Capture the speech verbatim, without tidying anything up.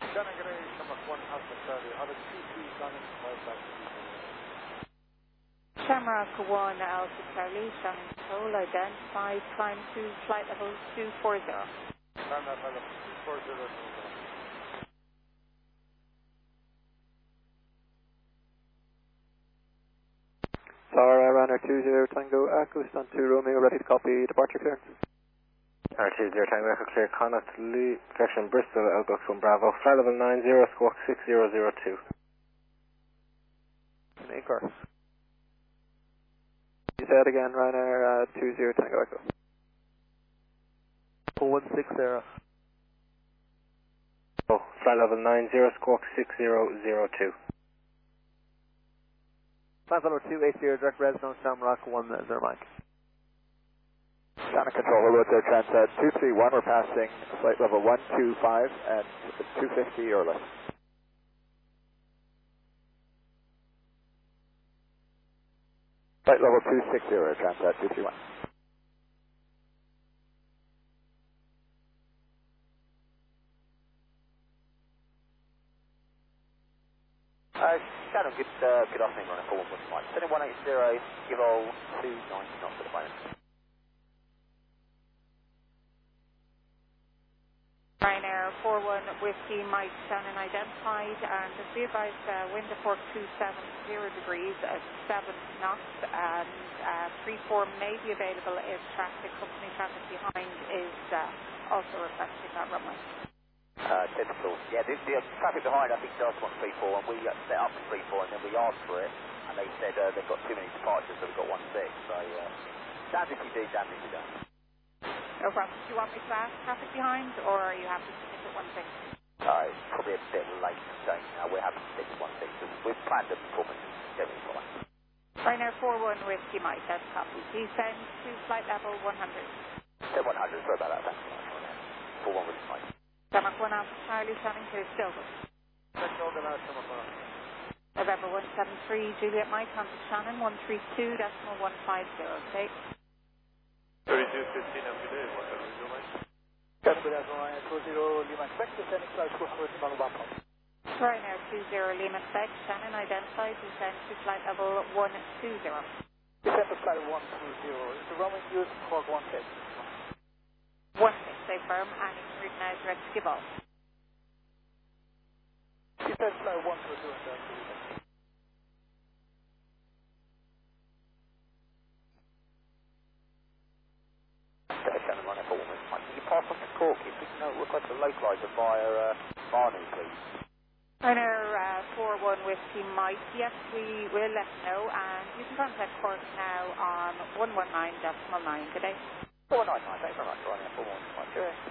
Shannon Gray, number one Alpha Charlie. Out of two three Shannon, five back to Shamrock one Alpha Charlie, Shannon Control, identified, climb to flight level two forty. Climb that level two forty. Star runner two zero Tango Echo, stand two Romeo, ready to copy departure clearance. R two zero Tango Echo, clear Connaught Lee, direction Bristol, Outlook from Bravo, flight level nine zero, squawk six zero zero two. Main course. You said again, runner uh, two zero Tango Echo. four one six zero. Oh, flight level nine zero, squawk six zero zero two. Flight level two eight zero, direct resonance, Shamrock one zero Mike. Shannon Controller, road there, Transat two three one, we're passing flight level one two five at two fifty or less. Flight level two six zero, Transat two three one. Uh, Shannon, good, uh, good afternoon, running four one one Mike. Sending one eight zero, give all two ninety knots at the moment. Ryanair four one Whiskey Mike Shannon identified, and just be advised, uh, wind of four two seven zero degrees at seven knots, and uh, freeform may be available if traffic, company traffic behind is uh, also requesting that runway. Uh, typical. Yeah, the, the traffic behind I think does want three four, and we uh, set up three four, and then we asked for it, and they said uh, they've got too many departures, so we've got one six. So, uh, damn if you do, damn if you don't. No problem. Do you want me to ask traffic behind, or are you happy to stick at one six? Uh, it's probably a bit late to say. Uh, we're happy to stick with one six. We've planned the performance generally for that. Ryanair four one Whiskey Mike, that's copy. Descend to flight level one hundred. Set one hundred, sorry about that. Thanks so much, Ryanair. four one Whiskey Mike. Shamrock one Alpha Charlie, Shannon clear Stillwood. Check all the last Shamrock one. November one seven three Juliet Mike, on to Shannon, one three two decimal one five zero, okay? thirty-two fifteen, have a good day. What can we do, Mike? Shannon, good afternoon, Ryanair two zero Lima Expect, descending flight two hundred to Malabapa. Ryanair two zero Lima Expect, Shannon identified, descend to flight level one two zero. Descend to flight one two zero. Is the runway used for one six? one six, stay firm, and you can read now direct to give off. Descend to flight one two zero and down to Lima. Shannon running four one Mike. Can you pass on to Corky? If we can uh, request a localizer via uh, Barney, please. Ryanair uh, four one Whiskey Mike, yes, we will let you know, and you can contact Cork now on one one nine decimal nine. Good day. four nine nine, thanks very much, Ryanair four one Mike. Cheers.